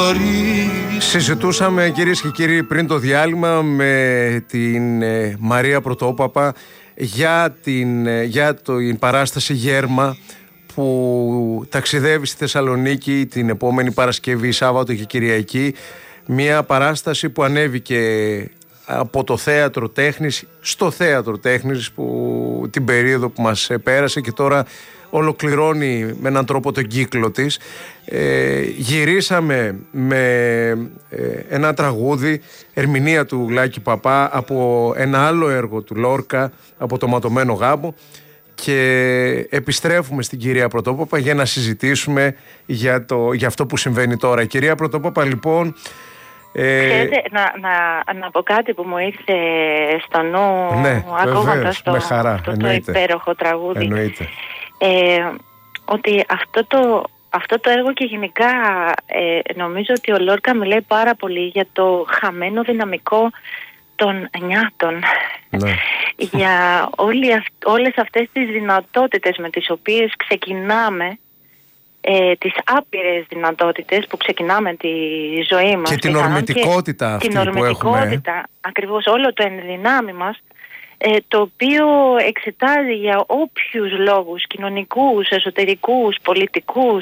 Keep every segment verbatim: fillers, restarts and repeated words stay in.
χωρίς. Συζητούσαμε, κυρίες και κύριοι, πριν το διάλειμμα με την ε, Μαρία Πρωτόπαπα για την, ε, για την παράσταση Γέρμα που ταξιδεύει στη Θεσσαλονίκη την επόμενη Παρασκευή, Σάββατο και Κυριακή. Μια παράσταση που ανέβηκε από το Θέατρο Τέχνης στο Θέατρο Τέχνης που, την περίοδο που μας πέρασε και τώρα ολοκληρώνει με έναν τρόπο τον κύκλο της. Ε, γυρίσαμε με ε, ένα τραγούδι, ερμηνεία του Λάκη Παπά από ένα άλλο έργο του Λόρκα, από το Ματωμένο Γάμπο, και επιστρέφουμε στην κυρία Πρωτόπαπα για να συζητήσουμε για, το, για αυτό που συμβαίνει τώρα. Η κυρία Πρωτόπαπα, λοιπόν, Ε... Ξέρετε, να, να, να πω κάτι που μου ήρθε στο νου, ναι, ακούγοντας το, χαρά, το, το υπέροχο τραγούδι. Εννοείται. Ε, ότι αυτό το, αυτό το έργο και γενικά ε, νομίζω ότι ο Λόρκα μιλάει πάρα πολύ για το χαμένο δυναμικό των νιάτων. Ναι. Για όλη, όλες αυτές τις δυνατότητες με τις οποίες ξεκινάμε, Ε, τις άπειρες δυνατότητες που ξεκινάμε τη ζωή μας και την ορμητικότητα αυτή την που έχουμε, ακριβώς όλο το ενδυνάμει μας, ε, το οποίο εξετάζει για όποιους λόγους κοινωνικούς, εσωτερικούς, πολιτικούς,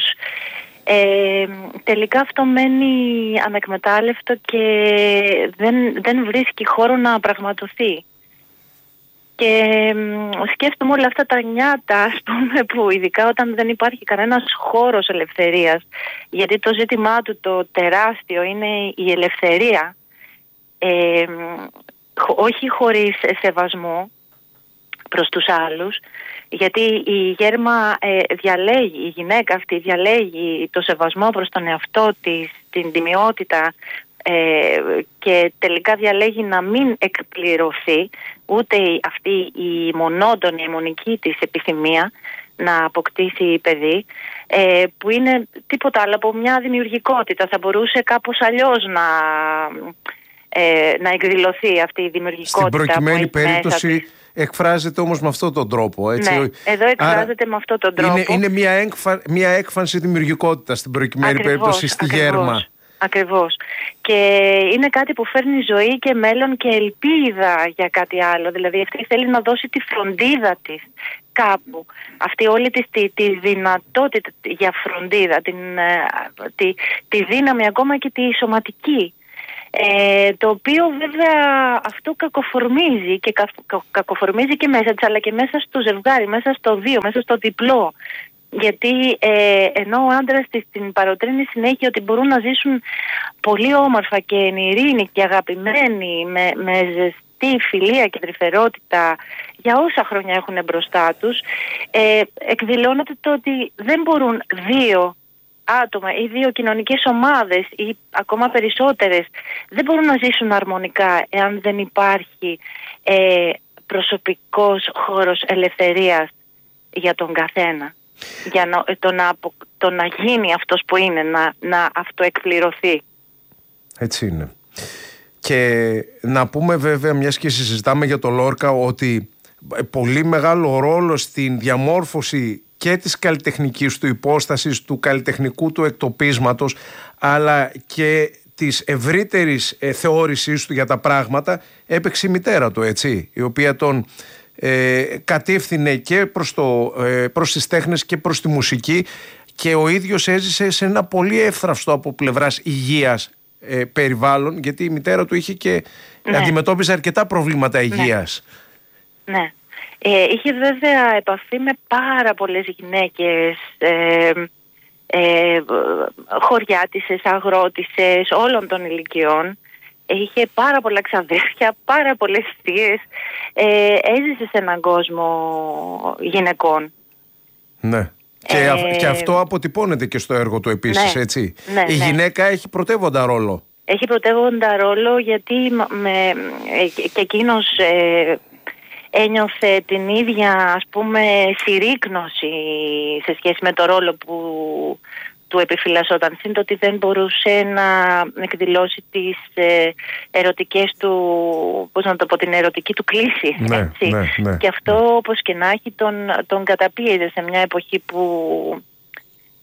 ε, τελικά αυτό μένει ανεκμετάλλευτο και δεν, δεν βρίσκει χώρο να πραγματοθεί. Και σκέφτομαι όλα αυτά τα νιάτα, ας πούμε, που ειδικά όταν δεν υπάρχει κανένας χώρος ελευθερίας, γιατί το ζήτημά του το τεράστιο είναι η ελευθερία, ε, όχι χωρίς σεβασμό προς τους άλλους, γιατί η Γέρμα ε, διαλέγει, η γυναίκα αυτή διαλέγει το σεβασμό προς τον εαυτό της, την τιμιότητα, Ε, και τελικά διαλέγει να μην εκπληρωθεί ούτε αυτή η μονότονη αιμονική της επιθυμία να αποκτήσει παιδί, ε, που είναι τίποτα άλλο από μια δημιουργικότητα. Θα μπορούσε κάπως αλλιώς να, ε, να εκδηλωθεί αυτή η δημιουργικότητα. Στην προκειμένη που έχει περίπτωση μέσα της. Εκφράζεται όμως με αυτόν τον τρόπο, έτσι. Ναι, εδώ εκφράζεται Άρα, με αυτόν τον τρόπο. Είναι, είναι μια, έκφα, μια έκφανση δημιουργικότητας στην προκειμένη ακριβώς, περίπτωση στη ακριβώς. Γέρμα. Ακριβώς. Και είναι κάτι που φέρνει ζωή και μέλλον και ελπίδα για κάτι άλλο. Δηλαδή αυτή θέλει να δώσει τη φροντίδα της κάπου. Αυτή όλη της τη, τη δυνατότητα για φροντίδα, την, τη, τη δύναμη ακόμα και τη σωματική. Ε, το οποίο βέβαια αυτό κακοφορμίζει και κα, κα, κακοφορμίζει και μέσα της, αλλά και μέσα στο ζευγάρι, μέσα στο δύο, μέσα στο διπλό. Γιατί ε, ενώ ο άντρας της την παροτρύνει συνέχεια ότι μπορούν να ζήσουν πολύ όμορφα και εν ειρήνη και αγαπημένοι, με, με ζεστή φιλία και τρυφερότητα για όσα χρόνια έχουν μπροστά τους, ε, εκδηλώνεται το ότι δεν μπορούν δύο άτομα ή δύο κοινωνικές ομάδες ή ακόμα περισσότερες, δεν μπορούν να ζήσουν αρμονικά εάν δεν υπάρχει ε, προσωπικός χώρος ελευθερίας για τον καθένα. Για να, το, να, το να γίνει αυτός που είναι, να, να αυτοεκπληρωθεί. Έτσι είναι. Και να πούμε βέβαια, μιας και συζητάμε για τον Λόρκα, ότι πολύ μεγάλο ρόλο στην διαμόρφωση και της καλλιτεχνικής του υπόστασης, του καλλιτεχνικού του εκτοπίσματος, αλλά και της ευρύτερης ε, θεώρησής του για τα πράγματα, έπαιξε η μητέρα του, έτσι, η οποία τον Ε, κατεύθυνε και προς, το, ε, προς τις τέχνες και προς τη μουσική, και ο ίδιος έζησε σε ένα πολύ εύθραυστο από πλευράς υγείας ε, περιβάλλον, γιατί η μητέρα του είχε και ναι. αντιμετώπιζε αρκετά προβλήματα υγείας. Ναι, ναι. Ε, είχε βέβαια επαφή με πάρα πολλές γυναίκες, ε, ε, χωριάτισσες, αγρότισσες όλων των ηλικιών. Είχε πάρα πολλά ξαδέρφια, πάρα πολλές θείες. Ε, έζησε σε έναν κόσμο γυναικών. Ναι. Και, ε, α, και αυτό αποτυπώνεται και στο έργο του επίσης, ναι, έτσι. Ναι, η ναι. γυναίκα έχει πρωτεύοντα ρόλο. Έχει πρωτεύοντα ρόλο γιατί με, και εκείνος ε, ένιωθε την ίδια, ας πούμε, συρρίκνωση σε σχέση με το ρόλο που του επιφυλασσόταν, σύντομα ότι δεν μπορούσε να εκδηλώσει τις ε, ερωτικές του, πώς να το πω, την ερωτική του κλίση. Ναι, έτσι. Ναι, ναι. Και αυτό, όπως και να έχει, τον, τον καταπίεζε σε μια εποχή που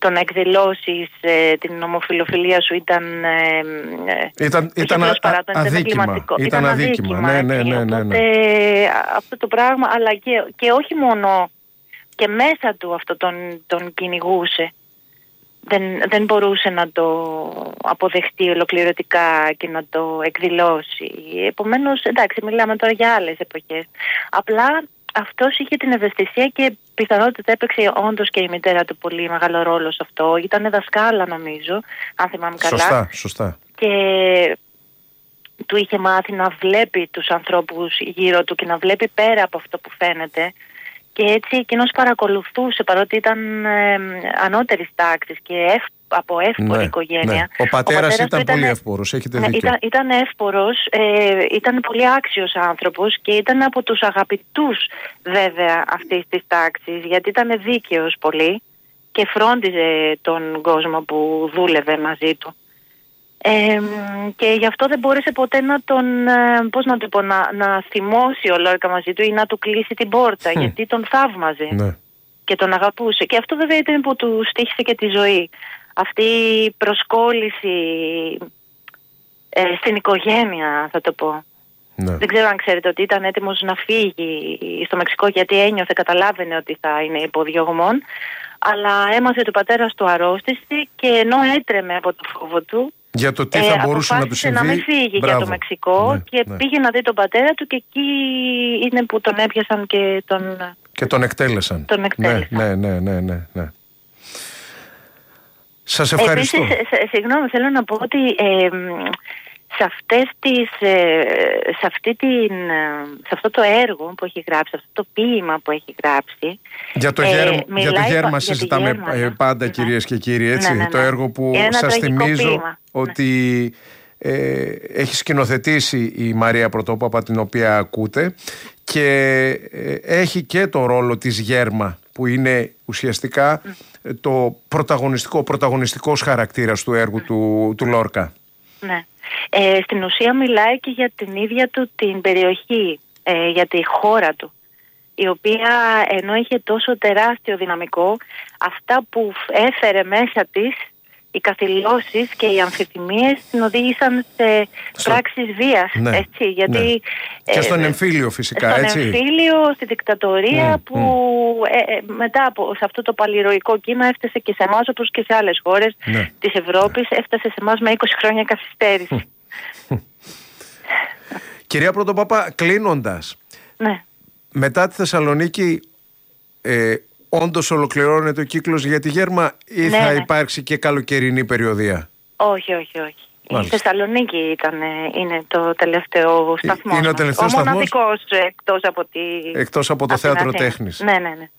το να εκδηλώσεις ε, την ομοφιλοφιλία σου ήταν ε, ήταν, ήταν α, α, αδίκημα. Ήταν, ήταν αδίκημα. Ναι, ναι, ναι, ναι, ναι. Οπότε, αυτό το πράγμα, αλλά και, και όχι μόνο, και μέσα του αυτό τον, τον κυνηγούσε. Δεν, δεν μπορούσε να το αποδεχτεί ολοκληρωτικά και να το εκδηλώσει. Επομένως, εντάξει, μιλάμε τώρα για άλλες εποχές. Απλά αυτός είχε την ευαισθησία και πιθανότητα έπαιξε όντως και η μητέρα του πολύ μεγάλο ρόλο σε αυτό. Ήταν δασκάλα, νομίζω, αν θυμάμαι καλά. Σωστά, σωστά. Και του είχε μάθει να βλέπει τους ανθρώπους γύρω του και να βλέπει πέρα από αυτό που φαίνεται. Και έτσι εκείνος παρακολουθούσε, παρότι ήταν ε, ανώτερης τάξης και ευ, από εύπορη ναι, οικογένεια. Ναι. Ο πατέρας, Ο πατέρας ήταν, ήταν πολύ εύπορος, έχετε ναι, δίκιο. Ήταν, ήταν εύπορος, ε, ήταν πολύ άξιος άνθρωπος και ήταν από τους αγαπητούς βέβαια αυτής της τάξης, γιατί ήταν δίκαιος πολύ και φρόντιζε τον κόσμο που δούλευε μαζί του. Ε, και γι' αυτό δεν μπόρεσε ποτέ να τον, ε, πώς να το πω, να, να θυμώσει ο Λόρκα μαζί του ή να του κλείσει την πόρτα, mm. γιατί τον θαύμαζε ναι. και τον αγαπούσε. Και αυτό βέβαια ήταν που του στοίχησε και τη ζωή. Αυτή η προσκόλληση ε, στην οικογένεια, θα το πω. Ναι. Δεν ξέρω αν ξέρετε ότι ήταν έτοιμος να φύγει στο Μεξικό, γιατί ένιωθε, καταλάβαινε ότι θα είναι υποδιωγμόν, αλλά έμαθε του πατέρας του αρρώστησε και ενώ έτρεμε από το φόβο του, για το τι θα ε, μπορούσε να του συμβεί. Να μην φύγει Μπράβο. για το Μεξικό, ναι, και ναι. πήγε να δει τον πατέρα του, και εκεί είναι που τον έπιασαν και τον, και τον εκτέλεσαν. Τον εκτέλεσαν. Ναι, ναι, ναι, ναι, ναι. Σας ευχαριστώ. Επίσης, συγγνώμη, θέλω να πω ότι ε, σε, αυτές τις, ε, σε, αυτή την, σε αυτό το έργο που έχει γράψει, αυτό το ποίημα που έχει γράψει, για το, ε, γέρμα, για το γέρμα συζητάμε γέρμα, πάντα, ναι. κυρίες και κύριοι, έτσι, ναι, ναι, ναι. το έργο που σας θυμίζω ποίημα. ότι ναι. ε, έχει σκηνοθετήσει η Μαρία Πρωτόπαπα, την οποία ακούτε, και ε, έχει και το ρόλο της Γέρμα, που είναι ουσιαστικά mm. το πρωταγωνιστικό, πρωταγωνιστικός χαρακτήρας του έργου mm. του, του Λόρκα. Ναι. Ε, στην ουσία μιλάει και για την ίδια του την περιοχή, ε, για τη χώρα του, η οποία ενώ είχε τόσο τεράστιο δυναμικό, αυτά που έφερε μέσα της, οι καθυλώσεις και οι αμφιθυμίες, την οδήγησαν σε Στο... πράξεις βίας, ναι, έτσι, γιατί... Ναι. Ε, και στον εμφύλιο φυσικά, στον έτσι. Στον εμφύλιο, στη δικτατορία, mm, που mm. Ε, ε, μετά από σε αυτό το παλιροϊκό κύμα έφτασε και σε εμάς, όπως και σε άλλες χώρες ναι. της Ευρώπης, ναι. έφτασε σε εμάς με είκοσι χρόνια καθυστέρηση. Κυρία Πρωτοπάπα, κλείνοντας, ναι. μετά τη Θεσσαλονίκη... Ε, όντως ολοκληρώνεται ο κύκλος για τη Γέρμα ή ναι, θα ναι. υπάρξει και καλοκαιρινή περιοδία? Όχι, όχι, όχι. Μάλιστα. Η Θεσσαλονίκη ήταν, είναι το τελευταίο σταθμό. Είναι ο τελευταίος σταθμός. Ο μοναδικός εκτός από, τη... εκτός από το από θέατρο τέχνης. Ναι, ναι, ναι.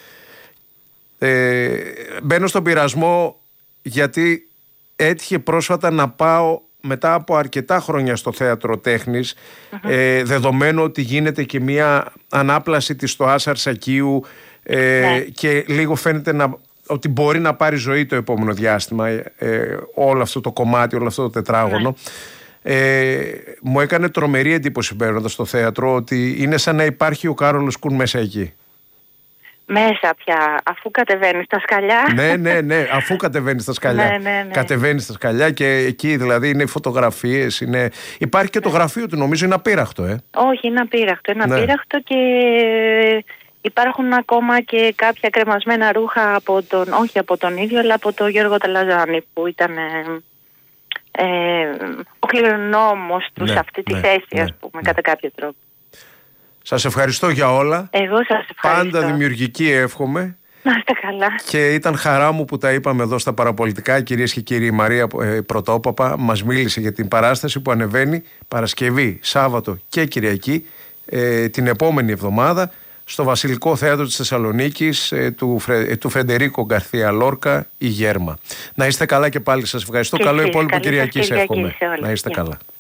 Ε, μπαίνω στον πειρασμό, γιατί έτυχε πρόσφατα να πάω μετά από αρκετά χρόνια στο θέατρο τέχνης, mm-hmm. ε, δεδομένου ότι γίνεται και μια ανάπλαση της Στοάς Αρσακίου, Ε, ναι. και λίγο φαίνεται να, ότι μπορεί να πάρει ζωή το επόμενο διάστημα, ε, όλο αυτό το κομμάτι, όλο αυτό το τετράγωνο. Ναι. Ε, μου έκανε τρομερή εντύπωση μπαίνοντας στο θέατρο ότι είναι σαν να υπάρχει ο Κάρολος Κουν μέσα εκεί. Μέσα πια, αφού κατεβαίνει στα σκαλιά. Ναι, ναι, ναι, αφού κατεβαίνει στα σκαλιά. ναι, ναι, ναι. Κατεβαίνει στα σκαλιά και εκεί δηλαδή είναι οι φωτογραφίες. Είναι... Υπάρχει και το γραφείο του, νομίζω είναι απείραχτο, ε. Όχι, είναι απείραχτο. Είναι ναι. απείραχτο και υπάρχουν ακόμα και κάποια κρεμασμένα ρούχα από τον, όχι από τον ίδιο, αλλά από τον Γιώργο Ταλαζάνη, που ήταν ε, ε, ο κληρονόμος του ναι, σε αυτή τη ναι, θέση, ναι, ας πούμε, ναι. κατά κάποιο τρόπο. Σας ευχαριστώ για όλα. Εγώ σας ευχαριστώ. Πάντα δημιουργική εύχομαι. Να είστε καλά. Και ήταν χαρά μου που τα είπαμε εδώ στα Παραπολιτικά. Κυρίες και κύριοι, η Μαρία Πρωτόπαπα μας μίλησε για την παράσταση που ανεβαίνει Παρασκευή, Σάββατο και Κυριακή ε, την επόμενη εβδομάδα στο Βασιλικό Θέατρο της Θεσσαλονίκης ε, του, Φρε, του Φρεντερίκο Γκαρθία Λόρκα, η Γέρμα. Να είστε καλά και πάλι, σας ευχαριστώ. Και Καλό υπόλοιπο Κυριακής εύχομαι. Να είστε yeah. καλά.